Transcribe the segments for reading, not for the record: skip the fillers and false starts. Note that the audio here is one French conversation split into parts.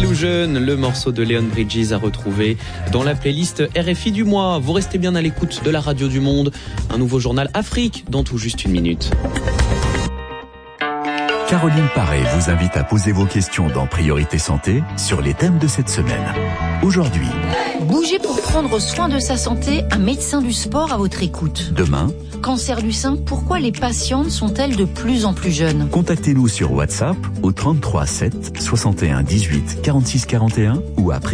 Illusion, le morceau de Leon Bridges à retrouver dans la playlist RFI du mois. Vous restez bien à l'écoute de la radio du monde. Un nouveau journal Afrique dans tout juste une minute. Caroline Paré vous invite à poser vos questions dans Priorité Santé sur les thèmes de cette semaine. Aujourd'hui, bouger pour prendre soin de sa santé, un médecin du sport à votre écoute. Demain, cancer du sein, pourquoi les patientes sont-elles de plus en plus jeunes? Contactez-nous sur WhatsApp au 33 7 61 18 46 41 ou à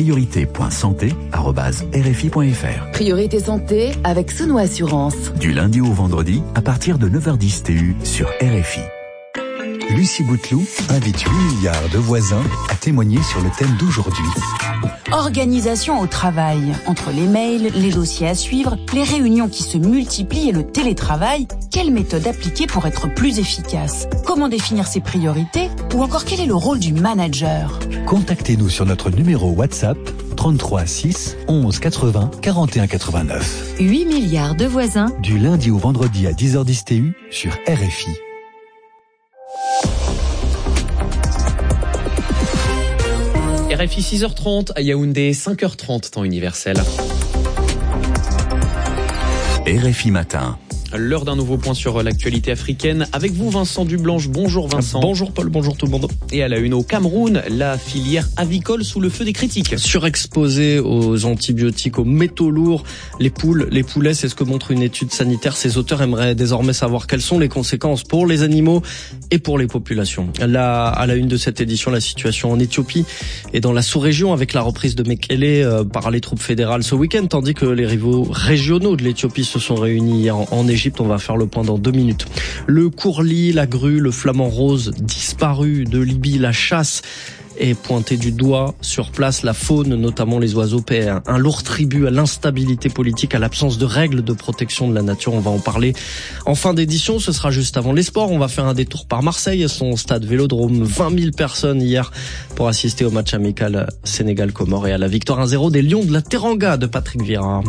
priorité.santé@rfi.fr. Priorité Santé avec Souno Assurance. Du lundi au vendredi à partir de 9h10 TU sur RFI. Lucie Bouteloup invite 8 milliards de voisins à témoigner sur le thème d'aujourd'hui. Organisation au travail. Entre les mails, les dossiers à suivre, les réunions qui se multiplient et le télétravail, quelle méthode appliquer pour être plus efficace? Comment définir ses priorités? Ou encore quel est le rôle du manager? Contactez-nous sur notre numéro WhatsApp 33 6 11 80 41 89. 8 milliards de voisins. Du lundi au vendredi à 10h10 TU sur RFI. RFI 6h30 à Yaoundé, 5h30 temps universel. RFI Matin. L'heure d'un nouveau point sur l'actualité africaine. Avec vous, Vincent Dublanche. Bonjour Vincent. Bonjour Paul, bonjour tout le monde. Et à la une au Cameroun, la filière avicole sous le feu des critiques. Surexposée aux antibiotiques, aux métaux lourds, les poules, les poulets, c'est ce que montre une étude sanitaire. Ses auteurs aimeraient désormais savoir quelles sont les conséquences pour les animaux et pour les populations. Là, à la une de cette édition, la situation en Éthiopie et dans la sous-région avec la reprise de Mekele par les troupes fédérales ce week-end, tandis que les rivaux régionaux de l'Éthiopie se sont réunis hier en Égypte. On va faire le point dans 2 minutes. Le courlis, la grue, le flamand rose disparu de Libye, la chasse est pointée du doigt sur place. La faune, notamment les oiseaux, paient un lourd tribut à l'instabilité politique, à l'absence de règles de protection de la nature. On va en parler en fin d'édition. Ce sera juste avant les sports. On va faire un détour par Marseille, son stade Vélodrome. 20 000 personnes hier pour assister au match amical Sénégal-Comores et à la victoire 1-0 des Lions de la Teranga de Patrick Vieira.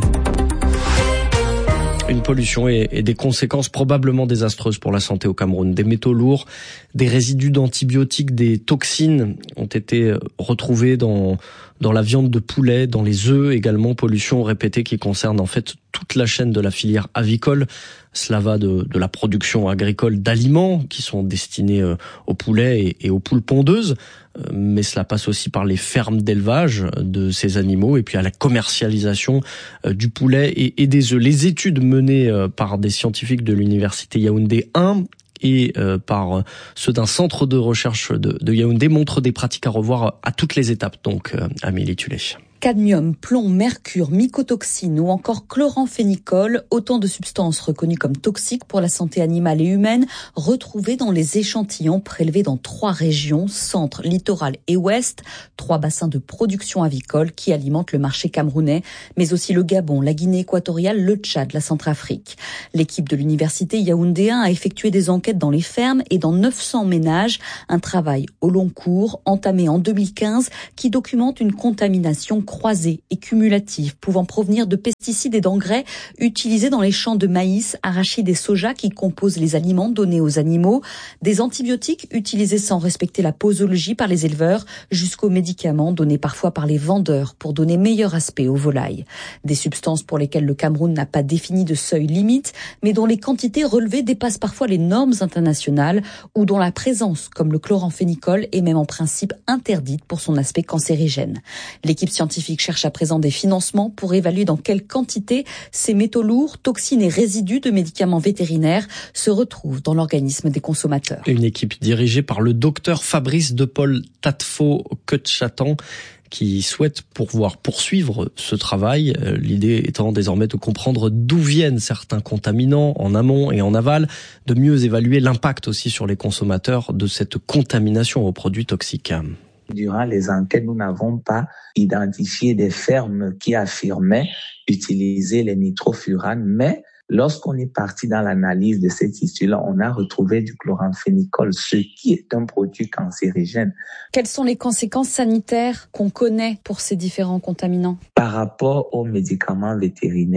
Une pollution et des conséquences probablement désastreuses pour la santé au Cameroun. Des métaux lourds, des résidus d'antibiotiques, des toxines ont été retrouvés dans la viande de poulet, dans les œufs également. Pollution répétée qui concerne en fait toute la chaîne de la filière avicole. Cela va de la production agricole d'aliments qui sont destinés aux poulets et aux poules pondeuses, mais cela passe aussi par les fermes d'élevage de ces animaux et puis à la commercialisation du poulet et des œufs. Les études menées par des scientifiques de l'université Yaoundé 1 et par ceux d'un centre de recherche de Yaoundé montrent des pratiques à revoir à toutes les étapes. Donc, Amélie Tullet. Cadmium, plomb, mercure, mycotoxine ou encore chloramphénicol, autant de substances reconnues comme toxiques pour la santé animale et humaine, retrouvées dans les échantillons prélevés dans 3 régions, centre, littoral et ouest, 3 bassins de production avicole qui alimentent le marché camerounais, mais aussi le Gabon, la Guinée équatoriale, le Tchad, la Centrafrique. L'équipe de l'université Yaoundé 1 a effectué des enquêtes dans les fermes et dans 900 ménages, un travail au long cours entamé en 2015 qui documente une contamination croisée et cumulative pouvant provenir de pesticides et d'engrais utilisés dans les champs de maïs, arachides et soja qui composent les aliments donnés aux animaux, des antibiotiques utilisés sans respecter la posologie par les éleveurs, jusqu'aux médicaments donnés parfois par les vendeurs pour donner meilleur aspect aux volailles. Des substances pour lesquelles le Cameroun n'a pas défini de seuil limite, mais dont les quantités relevées dépassent parfois les normes internationales ou dont la présence, comme le chloramphénicol, est même en principe interdite pour son aspect cancérigène. L'équipe scientifique cherche à présent des financements pour évaluer dans quelle quantité ces métaux lourds, toxines et résidus de médicaments vétérinaires se retrouvent dans l'organisme des consommateurs. Une équipe dirigée par le docteur Fabrice de Paul Tatfo-Ketchatan qui souhaite pouvoir poursuivre ce travail. L'idée étant désormais de comprendre d'où viennent certains contaminants en amont et en aval, de mieux évaluer l'impact aussi sur les consommateurs de cette contamination aux produits toxiques. Durant les enquêtes, nous n'avons pas identifié des fermes qui affirmaient utiliser les nitrofuranes, mais lorsqu'on est parti dans l'analyse de cette issue-là, on a retrouvé du chloramphénicol, ce qui est un produit cancérigène. Quelles sont les conséquences sanitaires qu'on connaît pour ces différents contaminants? Par rapport aux médicaments vétérinaires,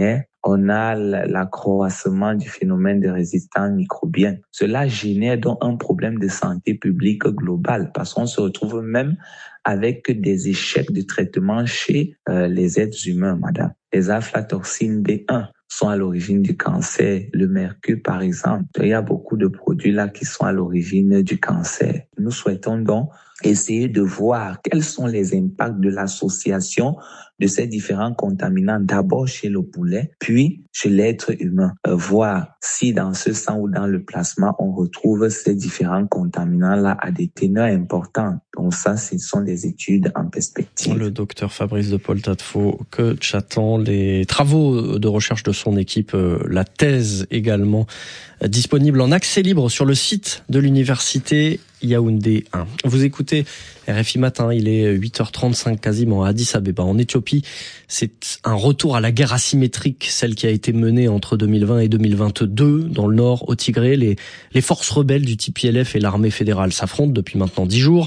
on a l'accroissement du phénomène de résistance microbienne. Cela génère donc un problème de santé publique global parce qu'on se retrouve même avec des échecs de traitement chez les êtres humains, madame. Les aflatoxines B1 sont à l'origine du cancer. Le mercure, par exemple. Il y a beaucoup de produits là qui sont à l'origine du cancer. Nous souhaitons donc essayer de voir quels sont les impacts de l'association de ces différents contaminants, d'abord chez le poulet, puis chez l'être humain. Voir si dans ce sang ou dans le plasma, on retrouve ces différents contaminants-là à des teneurs importantes. Donc ça, ce sont des études en perspective. Le docteur Fabrice de Paul-Tadefaux, que j'attends les travaux de recherche de son équipe, la thèse également disponible en accès libre sur le site de l'université Yaoundé 1. Vous écoutez RFI Matin, il est 8h35 quasiment à Addis Abeba en Éthiopie. C'est un retour à la guerre asymétrique, celle qui a été menée entre 2020 et 2022 dans le nord au Tigré. Les forces rebelles du TPLF et l'armée fédérale s'affrontent depuis maintenant 10 jours.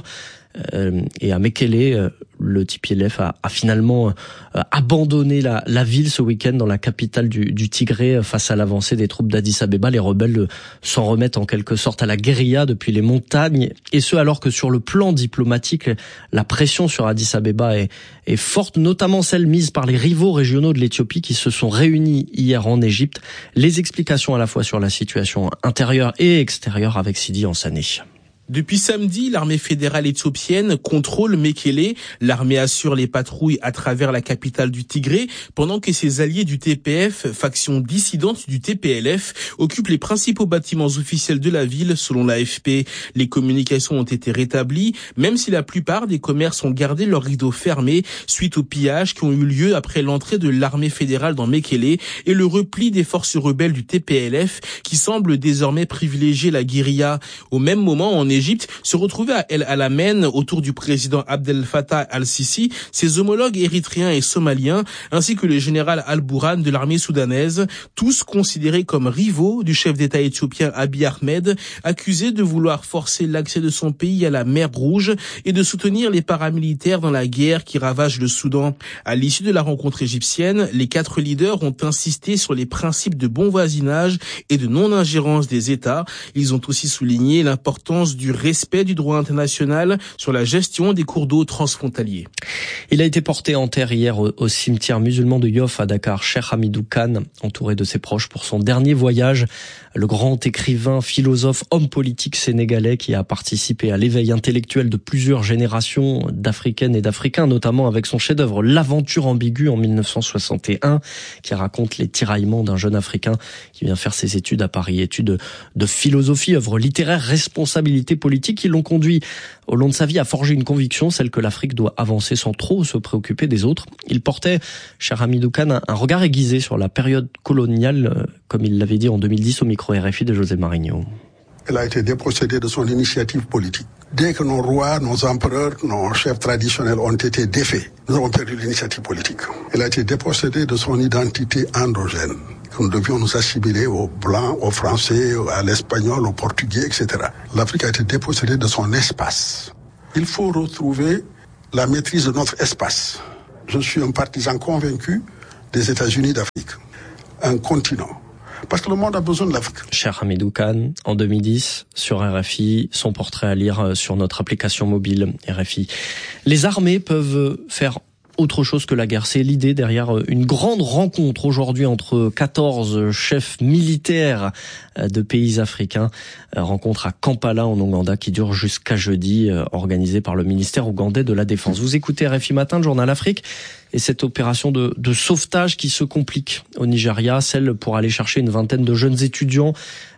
Et à Mekele, le TPLF a finalement abandonné la ville ce week-end dans la capitale du Tigré face à l'avancée des troupes d'Addis Abeba. Les rebelles s'en remettent en quelque sorte à la guérilla depuis les montagnes, et ce alors que sur le plan diplomatique, la pression sur Addis Abeba est forte, notamment celle mise par les rivaux régionaux de l'Éthiopie qui se sont réunis hier en Égypte. Les explications à la fois sur la situation intérieure et extérieure avec Sidi Ansane. Depuis samedi, l'armée fédérale éthiopienne contrôle Mekele. L'armée assure les patrouilles à travers la capitale du Tigré, pendant que ses alliés du TPF, faction dissidente du TPLF, occupent les principaux bâtiments officiels de la ville, selon l'AFP. Les communications ont été rétablies, même si la plupart des commerces ont gardé leurs rideaux fermés suite aux pillages qui ont eu lieu après l'entrée de l'armée fédérale dans Mekele et le repli des forces rebelles du TPLF qui semblent désormais privilégier la guérilla. Au même moment, en Égypte, se retrouvaient à El Alamein autour du président Abdel Fattah al-Sisi, ses homologues érythréens et somaliens, ainsi que le général Al-Bourhan de l'armée soudanaise, tous considérés comme rivaux du chef d'État éthiopien Abiy Ahmed, accusé de vouloir forcer l'accès de son pays à la mer Rouge et de soutenir les paramilitaires dans la guerre qui ravage le Soudan. À l'issue de la rencontre égyptienne, les 4 leaders ont insisté sur les principes de bon voisinage et de non-ingérence des États. Ils ont aussi souligné l'importance du respect du droit international sur la gestion des cours d'eau transfrontaliers. Il a été porté en terre hier au cimetière musulman de Yoff à Dakar. Cheikh Hamidou Kane, entouré de ses proches pour son dernier voyage. Le grand écrivain, philosophe, homme politique sénégalais qui a participé à l'éveil intellectuel de plusieurs générations d'Africaines et d'Africains, notamment avec son chef-d'œuvre L'Aventure ambiguë en 1961, qui raconte les tiraillements d'un jeune Africain qui vient faire ses études à Paris, études de philosophie, œuvre littéraire, responsabilité politique qui l'ont conduit au long de sa vie à forger une conviction, celle que l'Afrique doit avancer sans trop se préoccuper des autres. Il portait, cher Hamidou Kane, un regard aiguisé sur la période coloniale, comme il l'avait dit en 2010 au micro RFI de José Marigno. Elle a été dépossédée de son initiative politique. Dès que nos rois, nos empereurs, nos chefs traditionnels ont été défaits, nous avons perdu l'initiative politique. Elle a été dépossédée de son identité endogène. Nous devions nous assimiler aux Blancs, aux Français, à l'Espagnol, aux Portugais, etc. L'Afrique a été dépossédée de son espace. Il faut retrouver la maîtrise de notre espace. Je suis un partisan convaincu des États-Unis d'Afrique, un continent. Parce que le monde a besoin de l'Afrique. Cher Hamidou Kane, en 2010, sur RFI, son portrait à lire sur notre application mobile RFI. Les armées peuvent faire autre chose que la guerre. C'est l'idée derrière une grande rencontre aujourd'hui entre 14 chefs militaires de pays africains. Rencontre à Kampala en Ouganda qui dure jusqu'à jeudi, organisée par le ministère ougandais de la Défense. Vous écoutez RFI Matin, le journal Afrique, et cette opération de sauvetage qui se complique au Nigeria, celle pour aller chercher une vingtaine de jeunes étudiants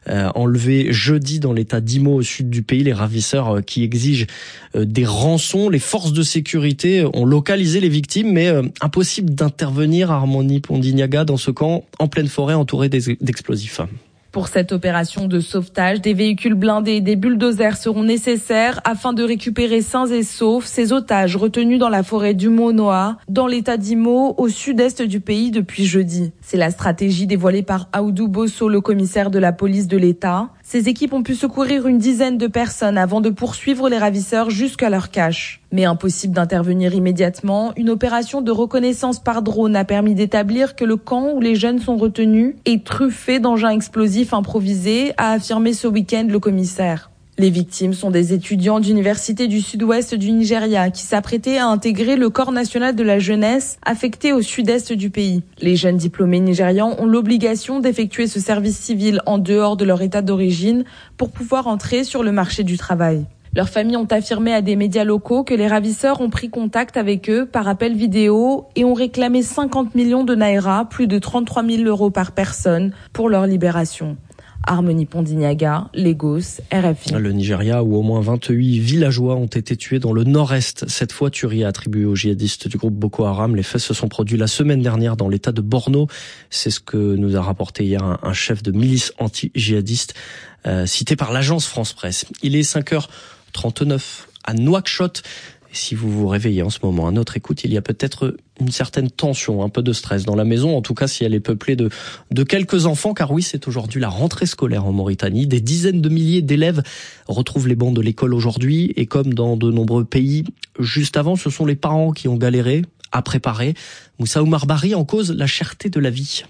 enlevés jeudi dans l'état d'Imo au sud du pays. Les ravisseurs qui exigent des rançons. Les forces de sécurité ont localisé les victimes, mais impossible d'intervenir à Harmony Pondinyaga dans ce camp en pleine forêt entouré d'explosifs. Pour cette opération de sauvetage, des véhicules blindés et des bulldozers seront nécessaires afin de récupérer sains et saufs ces otages retenus dans la forêt du Monoa, dans l'état d'Imo, au sud-est du pays depuis jeudi. C'est la stratégie dévoilée par Aoudou Bosso, le commissaire de la police de l'État. Ces équipes ont pu secourir une dizaine de personnes avant de poursuivre les ravisseurs jusqu'à leur cache. Mais impossible d'intervenir immédiatement, une opération de reconnaissance par drone a permis d'établir que le camp où les jeunes sont retenus est truffé d'engins explosifs improvisés, a affirmé ce week-end le commissaire. Les victimes sont des étudiants d'université du sud-ouest du Nigeria qui s'apprêtaient à intégrer le corps national de la jeunesse affecté au sud-est du pays. Les jeunes diplômés nigérians ont l'obligation d'effectuer ce service civil en dehors de leur état d'origine pour pouvoir entrer sur le marché du travail. Leurs familles ont affirmé à des médias locaux que les ravisseurs ont pris contact avec eux par appel vidéo et ont réclamé 50 millions de naira, plus de 33 000 € par personne, pour leur libération. Harmonie Pondignaga, Lagos, RFI. Le Nigeria, où au moins 28 villageois ont été tués dans le nord-est. Cette fois, tuerie attribuée aux djihadistes du groupe Boko Haram. Les faits se sont produits la semaine dernière dans l'état de Borno. C'est ce que nous a rapporté hier un chef de milice anti-djihadiste cité par l'agence France Presse. Il est 5h39 à Nouakchott. Et si vous vous réveillez en ce moment à notre écoute, il y a peut-être une certaine tension, un peu de stress dans la maison, en tout cas si elle est peuplée de quelques enfants, car oui, c'est aujourd'hui la rentrée scolaire en Mauritanie. Des dizaines de milliers d'élèves retrouvent les bancs de l'école aujourd'hui, et comme dans de nombreux pays, juste avant, ce sont les parents qui ont galéré à préparer. Moussa Oumar Bari en cause la cherté de la vie.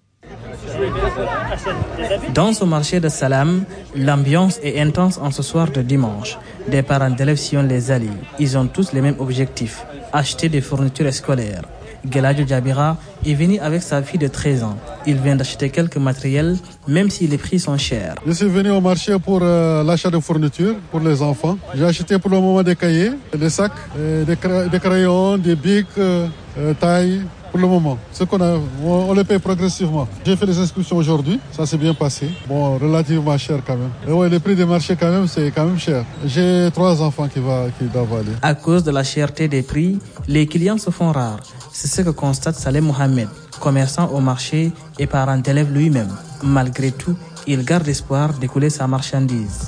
Dans ce marché de Salam, l'ambiance est intense en ce soir de dimanche. Des parents d'élèves sillonnent les allées. Ils ont tous les mêmes objectifs, acheter des fournitures scolaires. Geladjo Jabira est venu avec sa fille de 13 ans. Il vient d'acheter quelques matériels, même si les prix sont chers. Je suis venu au marché pour l'achat de fournitures pour les enfants. J'ai acheté pour le moment des cahiers, des sacs, des crayons, des bics, tailles. Pour le moment, ce qu'on a, on le paye progressivement. J'ai fait les inscriptions aujourd'hui, ça s'est bien passé. Bon, relativement cher quand même. Et ouais, les prix des marchés quand même, c'est quand même cher. J'ai 3 enfants qui doivent aller. À cause de la cherté des prix, les clients se font rares. C'est ce que constate Saleh Mohamed, commerçant au marché et parent d'élève lui-même. Malgré tout, il garde espoir d'écouler sa marchandise.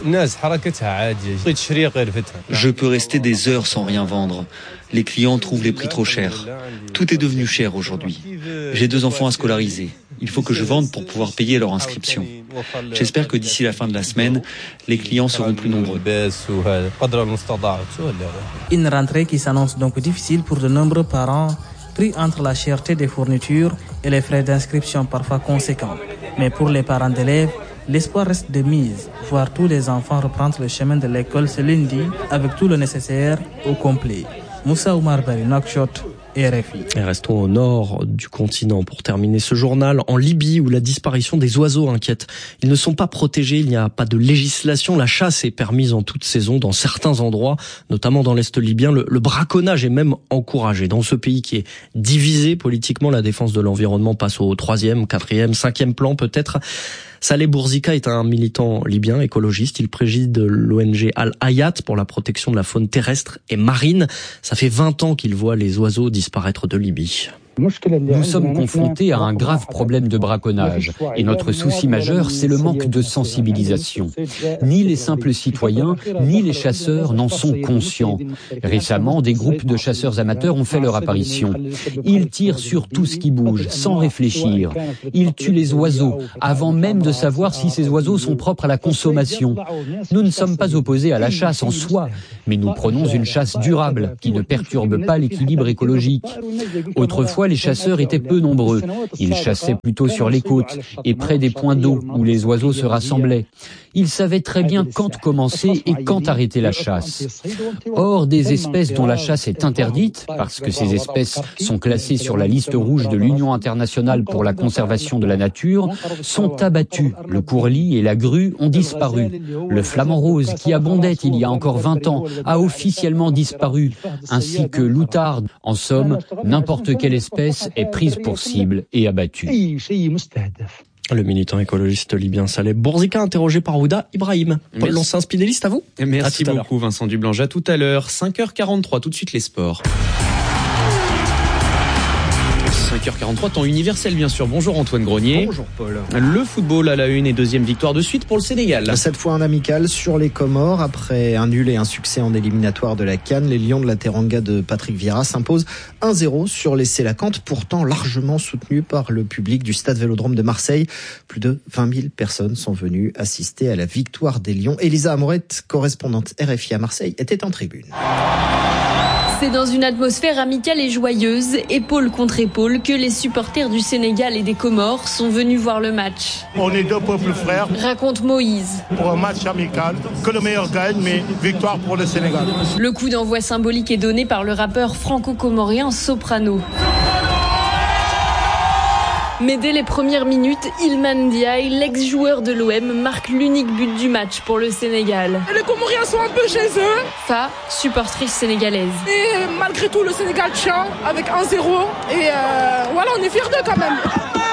Je peux rester des heures sans rien vendre. Les clients trouvent les prix trop chers. Tout est devenu cher aujourd'hui. J'ai 2 enfants à scolariser. Il faut que je vende pour pouvoir payer leur inscription. J'espère que d'ici la fin de la semaine, les clients seront plus nombreux. Une rentrée qui s'annonce donc difficile pour de nombreux parents, pris entre la cherté des fournitures et les frais d'inscription parfois conséquents. Mais pour les parents d'élèves, l'espoir reste de mise, voir tous les enfants reprendre le chemin de l'école ce lundi avec tout le nécessaire au complet. Moussa Oumar Bari, Nouakchott, RFI. Et restons au nord du continent pour terminer ce journal, en Libye où la disparition des oiseaux inquiète. Ils ne sont pas protégés, il n'y a pas de législation. La chasse est permise en toute saison dans certains endroits, notamment dans l'Est libyen. Le braconnage est même encouragé. Dans ce pays qui est divisé politiquement, la défense de l'environnement passe au 3e, 4e, 5e plan peut-être. Saleh Bourzika est un militant libyen écologiste. Il préside l'ONG Al-Hayat pour la protection de la faune terrestre et marine. Ça fait 20 ans qu'il voit les oiseaux disparaître de Libye. Nous sommes confrontés à un grave problème de braconnage et notre souci majeur, c'est le manque de sensibilisation. Ni les simples citoyens, ni les chasseurs n'en sont conscients. Récemment, des groupes de chasseurs amateurs ont fait leur apparition. Ils tirent sur tout ce qui bouge, sans réfléchir. Ils tuent les oiseaux, avant même de savoir si ces oiseaux sont propres à la consommation. Nous ne sommes pas opposés à la chasse en soi, mais nous prenons une chasse durable, qui ne perturbe pas l'équilibre écologique. Autrefois, les chasseurs étaient peu nombreux. Ils chassaient plutôt sur les côtes et près des points d'eau où les oiseaux se rassemblaient. Ils savaient très bien quand commencer et quand arrêter la chasse. Or, des espèces dont la chasse est interdite, parce que ces espèces sont classées sur la liste rouge de l'Union internationale pour la conservation de la nature, sont abattues. Le courlis et la grue ont disparu. Le flamant rose, qui abondait il y a encore 20 ans, a officiellement disparu, ainsi que l'outarde. En somme, n'importe quelle espèce est prise pour cible et abattue. Le militant écologiste libyen Saleh Bourzika, interrogé par Ouda Ibrahim. Paul Lancin, Spinelliste, à vous. Merci beaucoup Vincent Dublange. À tout à l'heure, 5h43, tout de suite les sports. 5h43, temps universel bien sûr. Bonjour Antoine Grenier. Bonjour Paul. Le football à la une et deuxième victoire de suite pour le Sénégal. Cette fois un amical sur les Comores. Après un nul et un succès en éliminatoire de la CAN, les Lions de la Teranga de Patrick Vieira s'imposent 1-0 sur les Sélacantes, pourtant largement soutenus par le public du stade Vélodrome de Marseille. Plus de 20 000 personnes sont venues assister à la victoire des Lions. Elisa Amorette, correspondante RFI à Marseille, était en tribune. C'est dans une atmosphère amicale et joyeuse, épaule contre épaule, que les supporters du Sénégal et des Comores sont venus voir le match. On est deux peuples frères. Raconte Moïse. Pour un match amical, que le meilleur gagne, mais victoire pour le Sénégal. Le coup d'envoi symbolique est donné par le rappeur franco-comorien Soprano. Mais dès les premières minutes, Ilman Ndiaye, l'ex-joueur de l'OM, marque l'unique but du match pour le Sénégal. Les Comoriens sont un peu chez eux. Fa, supportrice sénégalaise. Et malgré tout, le Sénégal tient avec 1-0. Et voilà, on est fiers d'eux quand même.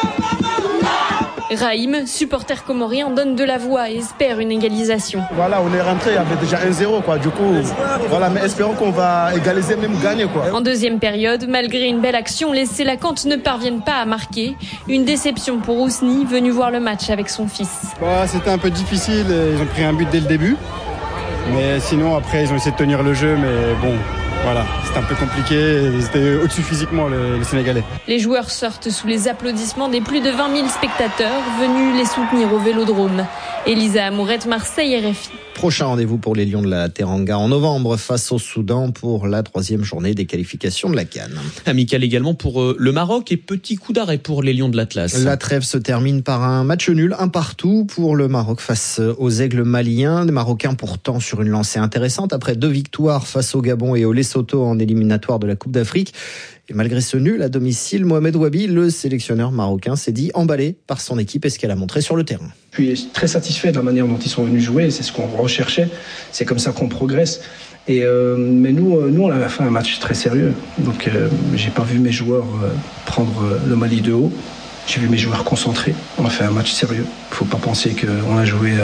Raïm, supporter comorien, donne de la voix et espère une égalisation. Voilà, on est rentré, il y avait déjà 1-0 quoi. Du coup, voilà, mais espérons qu'on va égaliser, même gagner quoi. En deuxième période, malgré une belle action, les Sélacantes ne parviennent pas à marquer. Une déception pour Ousni, venu voir le match avec son fils. C'était un peu difficile, ils ont pris un but dès le début. Mais sinon, après, ils ont essayé de tenir le jeu, mais bon... Voilà, c'était un peu compliqué, ils étaient au-dessus physiquement les Sénégalais. Les joueurs sortent sous les applaudissements des plus de 20 000 spectateurs venus les soutenir au Vélodrome. Elisa Amourette, Marseille, RFI. Prochain rendez-vous pour les Lions de la Teranga en novembre face au Soudan pour la 3e journée des qualifications de la CAN. Amical également pour le Maroc et petit coup d'arrêt pour les Lions de l'Atlas. La trêve se termine par un match nul, un partout pour le Maroc face aux Aigles maliens. Les Marocains pourtant sur une lancée intéressante après 2 victoires face au Gabon et au Lesotho en éliminatoire de la Coupe d'Afrique. Et malgré ce nul à domicile, Mohamed Wabi, le sélectionneur marocain, s'est dit emballé par son équipe et ce qu'elle a montré sur le terrain. Je suis très satisfait de la manière dont ils sont venus jouer, c'est ce qu'on recherchait, c'est comme ça qu'on progresse. Mais nous, on a fait un match très sérieux, donc j'ai pas vu mes joueurs prendre le Mali de haut, j'ai vu mes joueurs concentrés, on a fait un match sérieux. Il faut pas penser qu'on a joué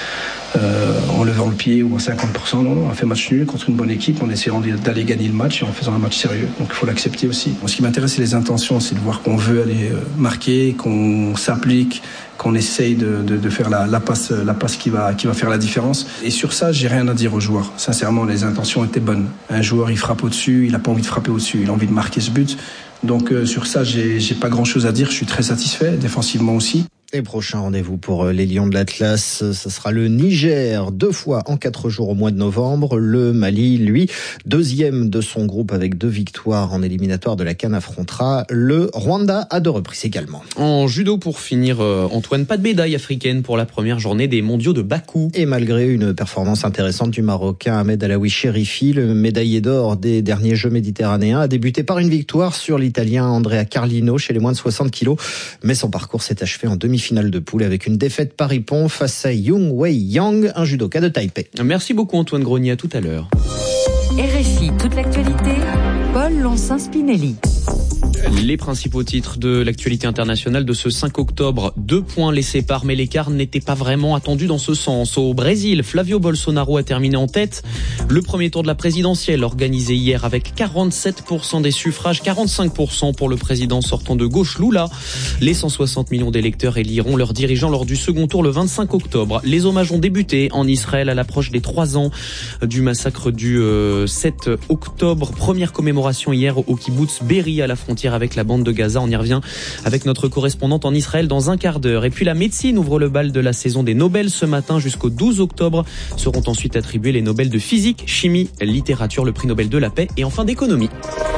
en levant le pied ou à 50%, non, on a fait match nul contre une bonne équipe en essayant d'aller gagner le match et en faisant un match sérieux, donc il faut l'accepter aussi. Ce qui m'intéresse, c'est les intentions, c'est de voir qu'on veut aller marquer, qu'on s'applique, qu'on essaye de faire la passe qui va faire la différence. Et sur ça, j'ai rien à dire aux joueurs. Sincèrement, les intentions étaient bonnes. Un joueur, il frappe au-dessus, il n'a pas envie de frapper au-dessus, il a envie de marquer ce but. Donc sur ça, j'ai pas grand-chose à dire, je suis très satisfait, défensivement aussi. Et prochain rendez-vous pour les Lions de l'Atlas, ce sera le Niger, 2 fois en 4 jours au mois de novembre. Le Mali, lui, 2e de son groupe avec 2 victoires en éliminatoire de la CAN, affrontera le Rwanda à 2 reprises également. En judo pour finir, Antoine, pas de médaille africaine pour la première journée des mondiaux de Bakou. Et malgré une performance intéressante du Marocain Ahmed Alaoui Cherifi, le médaillé d'or des derniers Jeux méditerranéens a débuté par une victoire sur l'Italien Andrea Carlino chez les moins de 60 kilos. Mais son parcours s'est achevé en demi-finale de poule avec une défaite par ippon face à Yung Wei Yang, un judoka de Taipei. Merci beaucoup Antoine Grenier, à tout à l'heure. RFI, toute l'actualité, Paul Lancin-Spinelli. Les principaux titres de l'actualité internationale de ce 5 octobre. 2 points les séparent, mais l'écart n'était pas vraiment attendu dans ce sens. Au Brésil, Flavio Bolsonaro a terminé en tête. Le premier tour de la présidentielle organisé hier avec 47% des suffrages, 45% pour le président sortant de gauche Lula. Les 160 millions d'électeurs éliront leurs dirigeants lors du second tour le 25 octobre. Les hommages ont débuté en Israël à l'approche des 3 ans du massacre du 7 octobre. Première commémoration hier au kibbutz Be'eri à la frontière avec la bande de Gaza. On y revient avec notre correspondante en Israël dans un quart d'heure. Et puis la médecine ouvre le bal de la saison des Nobel ce matin jusqu'au 12 octobre. Seront ensuite attribués les Nobel de physique, chimie, littérature, le prix Nobel de la paix et enfin d'économie.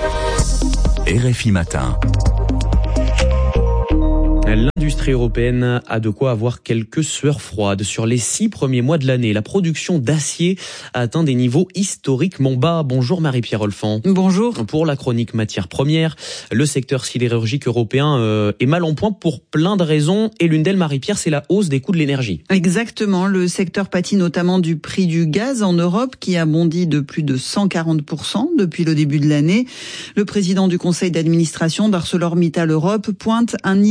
RFI Matin. L'industrie européenne a de quoi avoir quelques sueurs froides. Sur les 6 premiers mois de l'année, la production d'acier a atteint des niveaux historiquement bas. Bonjour Marie-Pierre Olfan. Bonjour. Pour la chronique matières premières, le secteur sidérurgique européen est mal en point pour plein de raisons. Et l'une d'elles, Marie-Pierre, c'est la hausse des coûts de l'énergie. Exactement. Le secteur pâtit notamment du prix du gaz en Europe qui a bondi de plus de 140% depuis le début de l'année. Le président du conseil d'administration d'ArcelorMittal Europe pointe un niveau de coût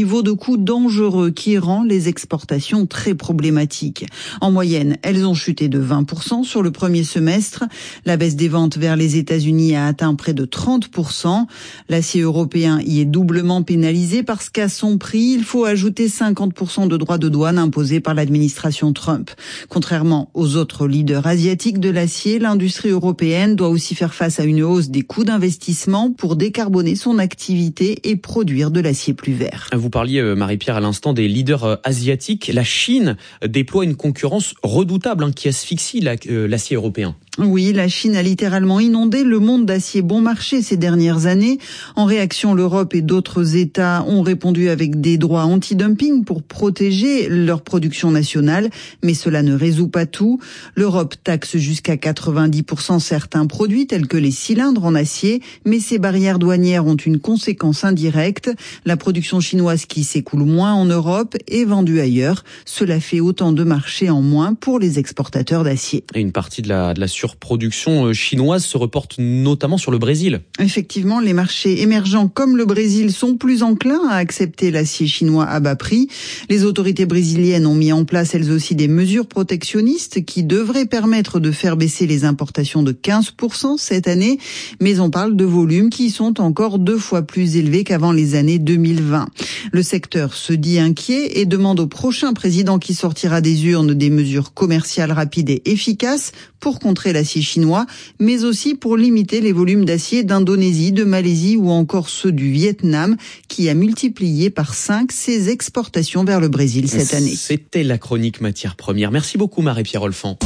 coût dangereux qui rend les exportations très problématiques. En moyenne, elles ont chuté de 20% sur le premier semestre. La baisse des ventes vers les États-Unis a atteint près de 30%. L'acier européen y est doublement pénalisé parce qu'à son prix, il faut ajouter 50% de droits de douane imposés par l'administration Trump. Contrairement aux autres leaders asiatiques de l'acier, l'industrie européenne doit aussi faire face à une hausse des coûts d'investissement pour décarboner son activité et produire de l'acier plus vert. Vous parliez, Marie-Pierre, à l'instant des leaders asiatiques. La Chine déploie une concurrence redoutable qui asphyxie l'acier européen. Oui, la Chine a littéralement inondé le monde d'acier bon marché ces dernières années. En réaction, l'Europe et d'autres États ont répondu avec des droits anti-dumping pour protéger leur production nationale, mais cela ne résout pas tout. L'Europe taxe jusqu'à 90% certains produits tels que les cylindres en acier, mais ces barrières douanières ont une conséquence indirecte. La production chinoise qui s'écoule moins en Europe est vendue ailleurs. Cela fait autant de marchés en moins pour les exportateurs d'acier. Et une partie de la surproduction chinoise se reporte notamment sur le Brésil. Effectivement, les marchés émergents comme le Brésil sont plus enclins à accepter l'acier chinois à bas prix. Les autorités brésiliennes ont mis en place elles aussi des mesures protectionnistes qui devraient permettre de faire baisser les importations de 15% cette année. Mais on parle de volumes qui sont encore 2 fois plus élevés qu'avant les années 2020. Le secteur se dit inquiet et demande au prochain président qui sortira des urnes des mesures commerciales rapides et efficaces pour contrer l'acier chinois, mais aussi pour limiter les volumes d'acier d'Indonésie, de Malaisie ou encore ceux du Vietnam, qui a multiplié par 5 ses exportations vers le Brésil cette année. C'était la chronique matières premières. Merci beaucoup Marie-Pierre Olfan.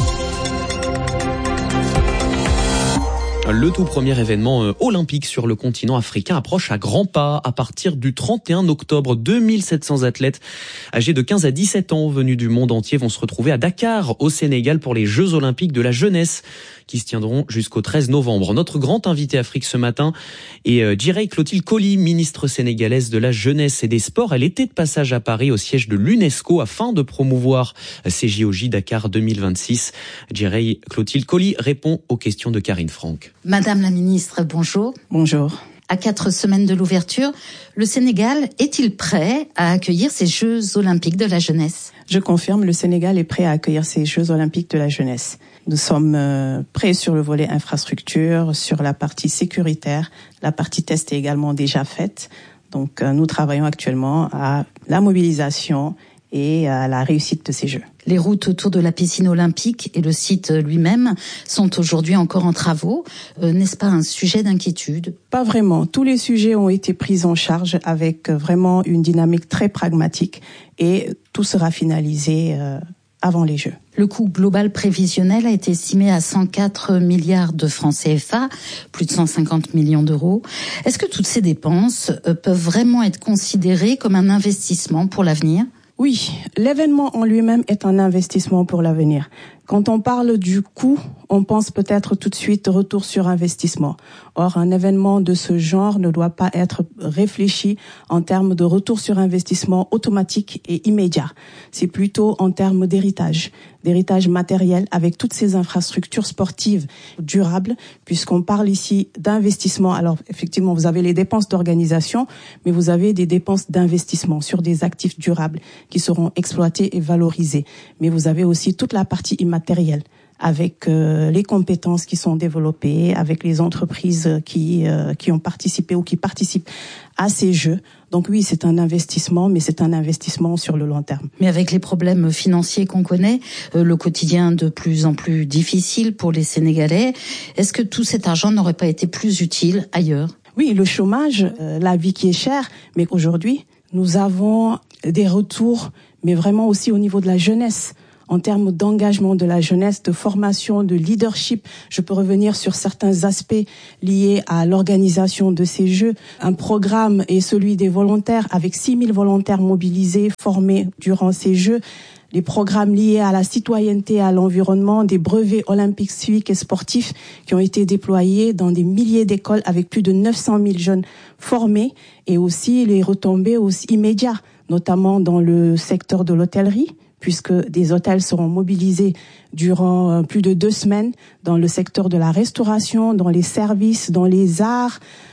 Le tout premier événement olympique sur le continent africain approche à grands pas. À partir du 31 octobre, 2700 athlètes âgés de 15 à 17 ans venus du monde entier vont se retrouver à Dakar, au Sénégal, pour les Jeux olympiques de la jeunesse qui se tiendront jusqu'au 13 novembre. Notre grand invité Afrique ce matin est Djirey Clotilde Coly, ministre sénégalaise de la jeunesse et des sports. Elle était de passage à Paris au siège de l'UNESCO afin de promouvoir ces JOJ Dakar 2026. Djirey Clotilde Coly répond aux questions de Karine Franck. Madame la ministre, bonjour. Bonjour. À 4 semaines de l'ouverture, le Sénégal est-il prêt à accueillir ces Jeux olympiques de la jeunesse ? Je confirme, le Sénégal est prêt à accueillir ces Jeux olympiques de la jeunesse. Nous sommes prêts sur le volet infrastructure, sur la partie sécuritaire. La partie test est également déjà faite. Donc nous travaillons actuellement à la mobilisation et à la réussite de ces Jeux. Les routes autour de la piscine olympique et le site lui-même sont aujourd'hui encore en travaux. N'est-ce pas un sujet d'inquiétude ? Pas vraiment. Tous les sujets ont été pris en charge avec vraiment une dynamique très pragmatique et tout sera finalisé avant les Jeux. Le coût global prévisionnel a été estimé à 104 milliards de francs CFA, plus de 150 millions d'euros. Est-ce que toutes ces dépenses peuvent vraiment être considérées comme un investissement pour l'avenir ? Oui, l'événement en lui-même est un investissement pour l'avenir. Quand on parle du coût, on pense peut-être tout de suite retour sur investissement. Or, un événement de ce genre ne doit pas être réfléchi en termes de retour sur investissement automatique et immédiat. C'est plutôt en termes d'héritage matériel avec toutes ces infrastructures sportives durables, puisqu'on parle ici d'investissement. Alors, effectivement, vous avez les dépenses d'organisation, mais vous avez des dépenses d'investissement sur des actifs durables qui seront exploités et valorisés. Mais vous avez aussi toute la partie immatérielle, avec les compétences qui sont développées, avec les entreprises qui ont participé ou qui participent à ces Jeux. Donc oui, c'est un investissement, mais c'est un investissement sur le long terme. Mais avec les problèmes financiers qu'on connaît, le quotidien de plus en plus difficile pour les Sénégalais, est-ce que tout cet argent n'aurait pas été plus utile ailleurs ? Oui, le chômage, la vie qui est chère, mais aujourd'hui, nous avons des retours, mais vraiment aussi au niveau de la jeunesse. En termes d'engagement de la jeunesse, de formation, de leadership, je peux revenir sur certains aspects liés à l'organisation de ces Jeux. Un programme est celui des volontaires, avec 6000 volontaires mobilisés, formés durant ces Jeux. Les programmes liés à la citoyenneté, à l'environnement, des brevets olympiques, civiques et sportifs qui ont été déployés dans des milliers d'écoles avec plus de 900 000 jeunes formés, et aussi les retombées aussi immédiates, notamment dans le secteur de l'hôtellerie, puisque des hôtels seront mobilisés durant plus de 2 semaines dans le secteur de la restauration, dans les services, dans les arts,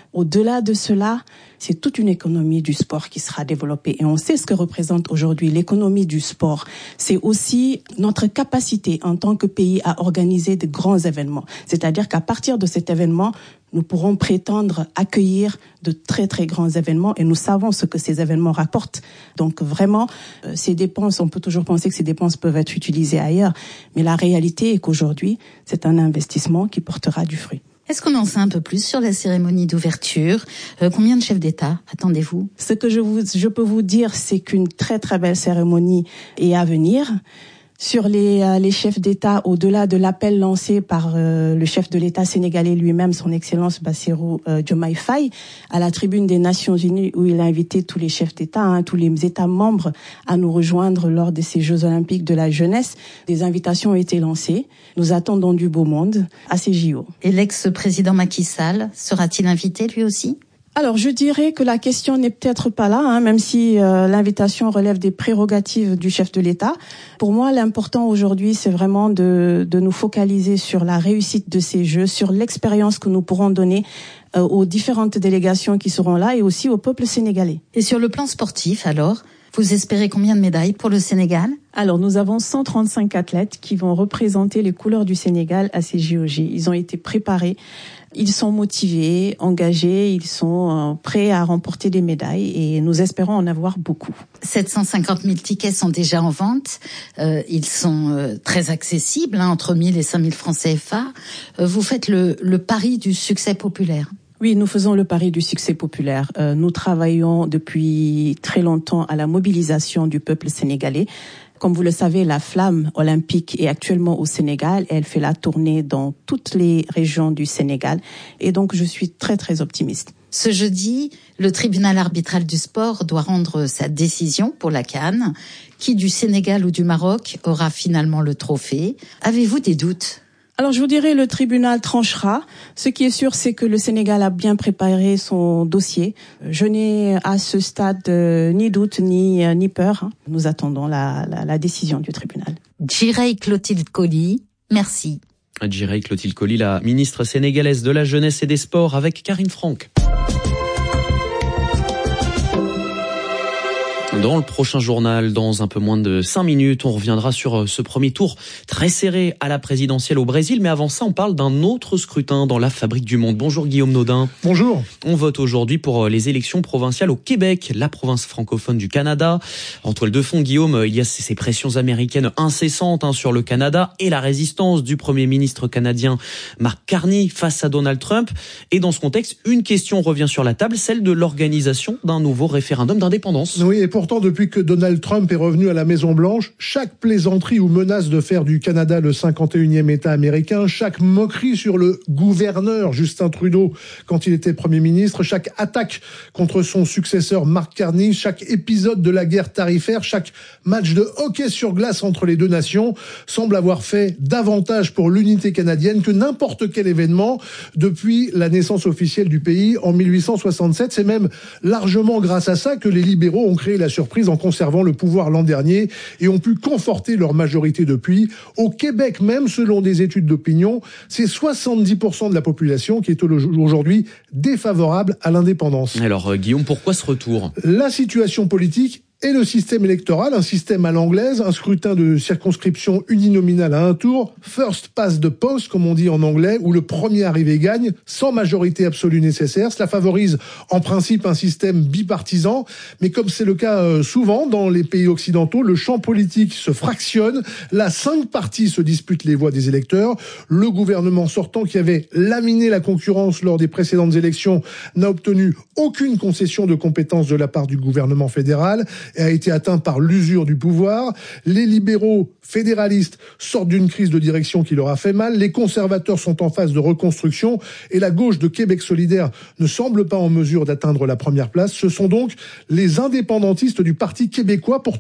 Au-delà de cela, c'est toute une économie du sport qui sera développée. Et on sait ce que représente aujourd'hui l'économie du sport. C'est aussi notre capacité en tant que pays à organiser de grands événements. C'est-à-dire qu'à partir de cet événement, nous pourrons prétendre accueillir de très très grands événements et nous savons ce que ces événements rapportent. Donc vraiment, ces dépenses, on peut toujours penser que ces dépenses peuvent être utilisées ailleurs, mais la réalité est qu'aujourd'hui, c'est un investissement qui portera du fruit. Est-ce qu'on en sait un peu plus sur la cérémonie d'ouverture ? Combien de chefs d'État attendez-vous ? Ce que je peux vous dire, c'est qu'une très très belle cérémonie est à venir. Sur les chefs d'État, au-delà de l'appel lancé par le chef de l'État sénégalais lui-même, son Excellence Bassirou Diomaye Faye, à la tribune des Nations Unies, où il a invité tous les chefs d'État, tous les États membres à nous rejoindre lors de ces Jeux Olympiques de la jeunesse. Des invitations ont été lancées. Nous attendons du beau monde à ces JO. Et l'ex-président Macky Sall sera-t-il invité lui aussi ? Alors, je dirais que la question n'est peut-être pas là, même si l'invitation relève des prérogatives du chef de l'État. Pour moi, l'important aujourd'hui, c'est vraiment de nous focaliser sur la réussite de ces Jeux, sur l'expérience que nous pourrons donner aux différentes délégations qui seront là et aussi au peuple sénégalais. Et sur le plan sportif, alors, vous espérez combien de médailles pour le Sénégal ? Alors, nous avons 135 athlètes qui vont représenter les couleurs du Sénégal à ces JOJ. Ils ont été préparés. Ils sont motivés, engagés, ils sont prêts à remporter des médailles et nous espérons en avoir beaucoup. 750 000 tickets sont déjà en vente. Ils sont très accessibles, entre 1 000 et 5 000 francs CFA. Vous faites le pari du succès populaire. Oui, nous faisons le pari du succès populaire. Nous travaillons depuis très longtemps à la mobilisation du peuple sénégalais. Comme vous le savez, la flamme olympique est actuellement au Sénégal. Elle fait la tournée dans toutes les régions du Sénégal. Et donc, je suis très, très optimiste. Ce jeudi, le tribunal arbitral du sport doit rendre sa décision pour la CAN. Qui du Sénégal ou du Maroc aura finalement le trophée ? Avez-vous des doutes ? Alors, je vous dirais, le tribunal tranchera. Ce qui est sûr, c'est que le Sénégal a bien préparé son dossier. Je n'ai à ce stade ni doute ni peur. Nous attendons la décision du tribunal. Djirei Clotilde Coly, merci. Djirei Clotilde Coly, la ministre sénégalaise de la Jeunesse et des Sports, avec Karine Franck. Dans le prochain journal, dans un peu moins de 5 minutes, on reviendra sur ce premier tour très serré à la présidentielle au Brésil. Mais avant ça, on parle d'un autre scrutin dans la fabrique du monde. Bonjour Guillaume Naudin. Bonjour. On vote aujourd'hui pour les élections provinciales au Québec, la province francophone du Canada. En toile de fond, Guillaume, il y a ces pressions américaines incessantes sur le Canada et la résistance du Premier ministre canadien Mark Carney face à Donald Trump. Et dans ce contexte, une question revient sur la table, celle de l'organisation d'un nouveau référendum d'indépendance. Oui, et pourtant, depuis que Donald Trump est revenu à la Maison-Blanche, chaque plaisanterie ou menace de faire du Canada le 51e État américain, chaque moquerie sur le gouverneur Justin Trudeau quand il était Premier ministre, chaque attaque contre son successeur Mark Carney, chaque épisode de la guerre tarifaire, chaque match de hockey sur glace entre les deux nations semble avoir fait davantage pour l'unité canadienne que n'importe quel événement depuis la naissance officielle du pays en 1867. C'est même largement grâce à ça que les libéraux ont créé la surprise en conservant le pouvoir l'an dernier et ont pu conforter leur majorité depuis. Au Québec même, selon des études d'opinion, c'est 70% de la population qui est aujourd'hui défavorable à l'indépendance. Alors Guillaume, pourquoi ce retour ? La situation politique et le système électoral, un système à l'anglaise, un scrutin de circonscription uninominal à un tour, first past the post, comme on dit en anglais, où le premier arrivé gagne, sans majorité absolue nécessaire. Cela favorise en principe un système bipartisan, mais comme c'est le cas souvent dans les pays occidentaux, le champ politique se fractionne. Là, 5 partis se disputent les voix des électeurs. Le gouvernement sortant, qui avait laminé la concurrence lors des précédentes élections, n'a obtenu aucune concession de compétences de la part du gouvernement fédéral et a été atteint par l'usure du pouvoir. Les libéraux fédéralistes sortent d'une crise de direction qui leur a fait mal. Les conservateurs sont en phase de reconstruction et la gauche de Québec solidaire ne semble pas en mesure d'atteindre la première place. Ce sont donc les indépendantistes du Parti québécois, pour